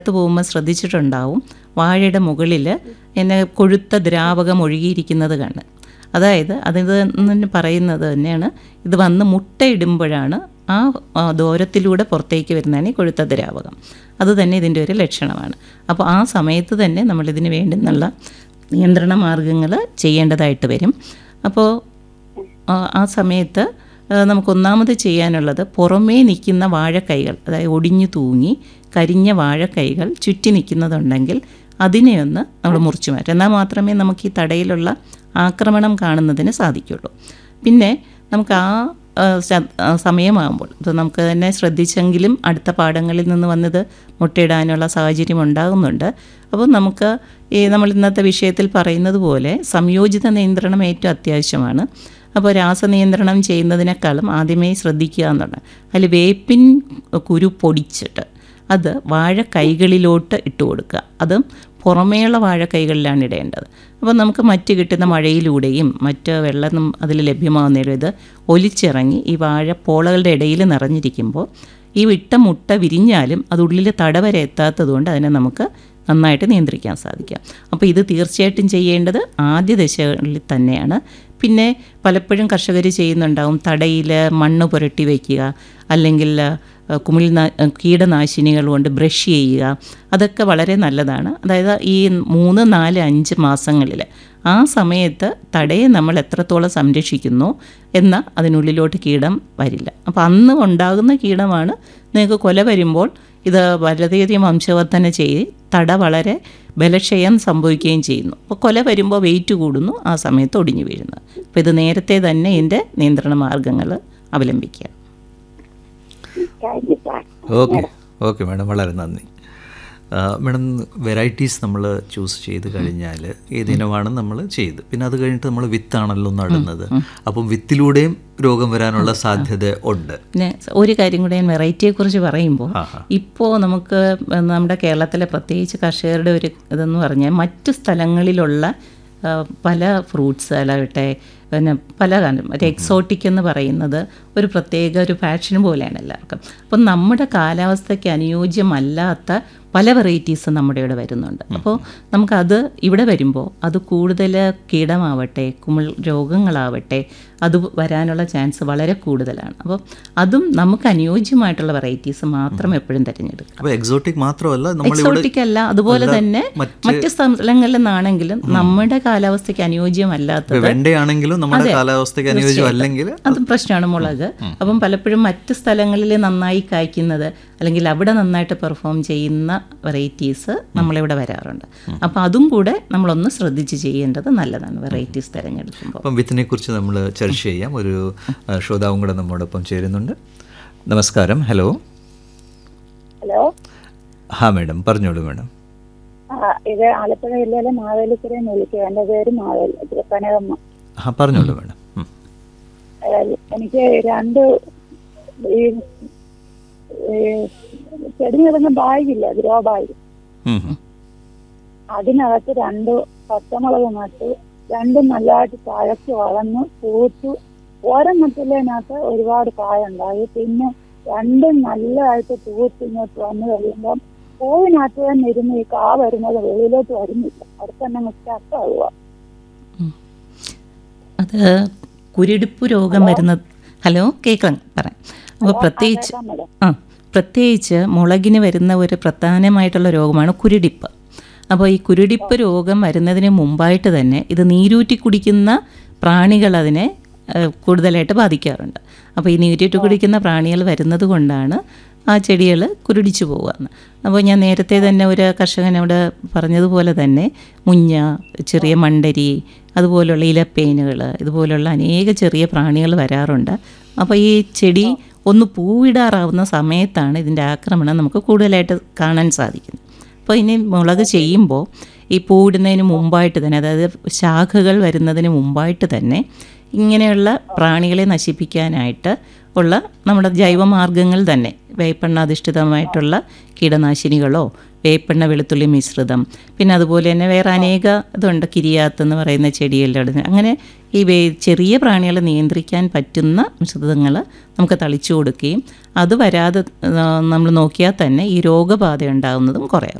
പോകുമ്പോൾ ശ്രദ്ധിച്ചിട്ടുണ്ടാവും, വാഴയുടെ മുകളിൽ എന്നെ കൊഴുത്ത ദ്രാവകം ഒഴുകിയിരിക്കുന്നത് കണ്ട്. അതായത് അതിത് പറയുന്നത് തന്നെയാണ്, ഇത് വന്ന് മുട്ടയിടുമ്പോഴാണ് ആ ദൂരത്തിലൂടെ പുറത്തേക്ക് വരുന്നതാണ് ഈ കൊഴുത്ത ദ്രാവകം. അത് തന്നെ ഇതിൻ്റെ ഒരു ലക്ഷണമാണ്. അപ്പോൾ ആ സമയത്ത് തന്നെ നമ്മളിതിന് വേണ്ടുന്നുള്ള നിയന്ത്രണ മാർഗങ്ങൾ ചെയ്യേണ്ടതായിട്ട് വരും. അപ്പോൾ ആ സമയത്ത് നമുക്കൊന്നാമത് ചെയ്യാനുള്ളത്, പുറമേ നിൽക്കുന്ന വാഴക്കൈകൾ, അതായത് ഒടിഞ്ഞു തൂങ്ങി കരിഞ്ഞ വാഴക്കൈകൾ ചുറ്റി നിൽക്കുന്നതുണ്ടെങ്കിൽ അതിനെ ഒന്ന് നമ്മൾ മുറിച്ചു മാറ്റും. എന്നാൽ മാത്രമേ നമുക്ക് ഈ തടയിലുള്ള ആക്രമണം കാണുന്നതിന് സാധിക്കുള്ളൂ. പിന്നെ നമുക്ക് സമയമാകുമ്പോൾ ഇത് നമുക്ക് തന്നെ ശ്രദ്ധിച്ചെങ്കിലും അടുത്ത പാഠങ്ങളിൽ നിന്ന് വന്നത് മുട്ടയിടാനുള്ള സാഹചര്യം ഉണ്ടാകുന്നുണ്ട്. അപ്പോൾ നമുക്ക് നമ്മൾ ഇന്നത്തെ വിഷയത്തിൽ പറയുന്നത് പോലെ സംയോജിത നിയന്ത്രണം ഏറ്റവും അത്യാവശ്യമാണ്. അപ്പോൾ രാസനിയന്ത്രണം ചെയ്യുന്നതിനേക്കാളും ആദ്യമേ ശ്രദ്ധിക്കുക എന്നുണ്ട്. അതിൽ വേപ്പിൻ കുരു പൊടിച്ചിട്ട് അത് വാഴക്കൈകളിലോട്ട് ഇട്ട് കൊടുക്കുക. അതും പുറമേയുള്ള വാഴക്കൈകളിലാണ് ഇടേണ്ടത്. അപ്പോൾ നമുക്ക് മറ്റ് കിട്ടുന്ന മഴയിലൂടെയും മറ്റ് വെള്ളം അതിൽ ലഭ്യമാകുന്നതിലും ഇത് ഒലിച്ചിറങ്ങി ഈ വാഴപ്പോളകളുടെ ഇടയിൽ നിറഞ്ഞിരിക്കുമ്പോൾ ഈ വിട്ട മുട്ട വിരിഞ്ഞാലും അത് ഉള്ളിൽ തടവരെ എത്താത്തതുകൊണ്ട് അതിനെ നമുക്ക് നന്നായിട്ട് നിയന്ത്രിക്കാൻ സാധിക്കാം. അപ്പോൾ ഇത് തീർച്ചയായിട്ടും ചെയ്യേണ്ടത് ആദ്യ ദശകളിൽ തന്നെയാണ്. പിന്നെ പലപ്പോഴും കർഷകർ ചെയ്യുന്നുണ്ടാവും, തടയിൽ മണ്ണ് പുരട്ടി വയ്ക്കുക, അല്ലെങ്കിൽ കീടനാശിനികൾ കൊണ്ട് ബ്രഷ് ചെയ്യുക. അതൊക്കെ വളരെ നല്ലതാണ്. അതായത് ഈ 3, 4, 5 മാസങ്ങളിൽ ആ സമയത്ത് തടയെ നമ്മൾ എത്രത്തോളം സംരക്ഷിക്കുന്നു എന്നാൽ അതിനുള്ളിലോട്ട് കീടം വരില്ല. അപ്പോൾ അന്ന് ഉണ്ടാകുന്ന കീടമാണ് നിങ്ങൾക്ക് കൊല വരുമ്പോൾ ഇത് വളരെയധികം വംശവർധന ചെയ്ത് തട വളരെ ബലക്ഷയം സംഭവിക്കുകയും ചെയ്യുന്നു. അപ്പോൾ കൊല വരുമ്പോൾ വെയിറ്റ് കൂടുന്നു, ആ സമയത്ത് ഒടിഞ്ഞു വീഴുന്നു. അപ്പോൾ ഇത് നേരത്തെ തന്നെ ഇതിൻ്റെ നിയന്ത്രണ മാർഗങ്ങൾ അവലംബിക്കുക. ഓക്കെ മാഡം, വളരെ നന്ദി. മാഡം, വെറൈറ്റീസ് നമ്മൾ ചൂസ് ചെയ്ത് കഴിഞ്ഞാൽ ഏതിനമാണ് നമ്മൾ ചെയ്ത്, പിന്നെ അത് കഴിഞ്ഞിട്ട് നമ്മൾ വിത്താണല്ലോ നടുന്നത്. അപ്പം വിത്തിലൂടെയും രോഗം വരാനുള്ള സാധ്യത ഉണ്ട്. പിന്നെ ഒരു കാര്യം കൂടെ, ഞാൻ വെറൈറ്റിയെക്കുറിച്ച് പറയുമ്പോൾ ഇപ്പോൾ നമുക്ക് നമ്മുടെ കേരളത്തിലെ പ്രത്യേകിച്ച് കർഷകരുടെ ഒരു ഇതെന്ന് പറഞ്ഞാൽ മറ്റു സ്ഥലങ്ങളിലുള്ള പല ഫ്രൂട്ട്സ് അല്ലാവട്ടെ, പിന്നെ പല ഒരു എക്സോട്ടിക് എന്ന് പറയുന്നത് ഒരു പ്രത്യേക ഒരു ഫാഷൻ പോലെയാണ് എല്ലാവർക്കും. അപ്പം നമ്മുടെ കാലാവസ്ഥയ്ക്ക് അനുയോജ്യമല്ലാത്ത പല വെറൈറ്റീസും നമ്മുടെ ഇവിടെ വരുന്നുണ്ട്. അപ്പോൾ നമുക്കത് ഇവിടെ വരുമ്പോൾ അത് കൂടുതൽ കീടമാവട്ടെ കുമിൾ രോഗങ്ങളാവട്ടെ അത് വരാനുള്ള ചാൻസ് വളരെ കൂടുതലാണ്. അപ്പോൾ അതും നമുക്ക് അനുയോജ്യമായിട്ടുള്ള വെറൈറ്റീസ് മാത്രം എപ്പോഴും തിരഞ്ഞെടുക്കുക. അപ്പോൾ എക്സോട്ടിക് മാത്രമല്ല, എക്സോട്ടിക് അല്ല, അതുപോലെ തന്നെ മറ്റ് സ്ഥലങ്ങളിൽ നിന്നാണെങ്കിലും നമ്മുടെ കാലാവസ്ഥയ്ക്ക് അനുയോജ്യമല്ലാത്തത്, വെണ്ടയാണെങ്കിലും നമ്മുടെ കാലാവസ്ഥയ്ക്ക് അനുയോജ്യം അല്ലെങ്കിൽ അത് പ്രശ്നമാണ്. മുളക് അപ്പം പലപ്പോഴും മറ്റ് സ്ഥലങ്ങളിൽ നന്നായി കായ്ക്കുന്നത് അല്ലെങ്കിൽ അവിടെ നന്നായിട്ട് പെർഫോം ചെയ്യുന്ന വെറൈറ്റീസ് നമ്മളിവിടെ വരാറുണ്ട്. അപ്പോൾ അതും കൂടെ നമ്മളൊന്ന് ശ്രദ്ധിച്ച് ചെയ്യേണ്ടത് നല്ലതാണ് വെറൈറ്റീസ് തിരഞ്ഞെടുക്കുമ്പോൾ. അപ്പം വിത്തിനെ കുറിച്ച് നമ്മൾ ചർച്ച ചെയ്യാം. ഒരു ശ്രോതാവും കൂടെ നമ്മോടൊപ്പം ചേരുന്നുണ്ട്. നമസ്കാരം. ഹലോ. മാഡം പറഞ്ഞോളൂ. മാഡം, ഇത് ആലപ്പുഴ ജില്ലയിലെ മാവേലിക്കരയിൽ നിന്ന് വിളിക്കുക. എൻ്റെ പേര് കനകമ്മ. പറഞ്ഞോളൂ മാഡം. എനിക്ക് 2 ഈ ചെടി നിറഞ്ഞ ബാഗില്ല, ഗ്രോ ബാഗ്, അതിനകത്ത് 2 പച്ചമുളക് നട്ടു. 2 നല്ലതായിട്ട് തഴച്ച് വളർന്നു പൂത്തു. ഒരെണ്ണത്തിനകത്ത് ഒരുപാട് കായുണ്ടായി. പിന്നെ 2 നല്ലതായിട്ട് പൂത്ത് ഇങ്ങോട്ട് വന്നു കഴിയുമ്പം പൂവിനകത്ത് തന്നെ ഇരുന്ന് ഈ കാ വരുന്നത് വെളിയിലോട്ട് വരുന്നില്ല. അവിടെ തന്നെ സ്റ്റക്കാവുക. അത് കുരുടിപ്പ് രോഗം വരുന്നത്. ഹലോ, കേൾക്കാം, പറയാം. അപ്പോൾ പ്രത്യേകിച്ച് മുളകിന് വരുന്ന ഒരു പ്രധാനമായിട്ടുള്ള രോഗമാണ് കുരുടിപ്പ്. അപ്പോൾ ഈ കുരുടിപ്പ് രോഗം വരുന്നതിന് മുമ്പായിട്ട് തന്നെ ഇത് നീരൂറ്റി കുടിക്കുന്ന പ്രാണികൾ അതിനെ കൂടുതലായിട്ട് ബാധിക്കാറുണ്ട്. അപ്പോൾ ഈ നീരൂറ്റി കുടിക്കുന്ന പ്രാണികൾ വരുന്നത് കൊണ്ടാണ് ആ ചെടികൾ കുരുടിച്ചു പോകുകയെന്ന്. അപ്പോൾ ഞാൻ നേരത്തെ തന്നെ ഒരു കർഷകനോട് പറഞ്ഞതുപോലെ തന്നെ മുഞ്ഞ, ചെറിയ മണ്ടരി, അതുപോലുള്ള ഇലപ്പേനുകൾ, ഇതുപോലുള്ള അനേക ചെറിയ പ്രാണികൾ വരാറുണ്ട്. അപ്പോൾ ഈ ചെടി ഒന്ന് പൂവിടാറാവുന്ന സമയത്താണ് ഇതിൻ്റെ ആക്രമണം നമുക്ക് കൂടുതലായിട്ട് കാണാൻ സാധിക്കുന്നത്. അപ്പോൾ ഇനി മുളക് ചെയ്യുമ്പോൾ ഈ പൂവിടുന്നതിന് മുമ്പായിട്ട് തന്നെ, അതായത് ശാഖകൾ വരുന്നതിന് മുമ്പായിട്ട് തന്നെ ഇങ്ങനെയുള്ള പ്രാണികളെ നശിപ്പിക്കാനായിട്ട് ഉള്ള നമ്മുടെ ജൈവമാർഗ്ഗങ്ങൾ തന്നെ, വേപ്പെണ്ണ അധിഷ്ഠിതമായിട്ടുള്ള കീടനാശിനികളോ വേപ്പെണ്ണ വെളുത്തുള്ളി മിശ്രിതം, പിന്നെ അതുപോലെ തന്നെ വേറെ അനേക ഇതുണ്ട്, കിരിയാത്ത് എന്ന് പറയുന്ന ചെടിയെല്ലാം. അങ്ങനെ ഈ ചെറിയ പ്രാണികളെ നിയന്ത്രിക്കാൻ പറ്റുന്ന മിശ്രിതങ്ങൾ നമുക്ക് തളിച്ചു കൊടുക്കുകയും അത് വരാതെ നമ്മൾ നോക്കിയാൽ തന്നെ ഈ രോഗബാധ ഉണ്ടാകുന്നതും കുറയാം.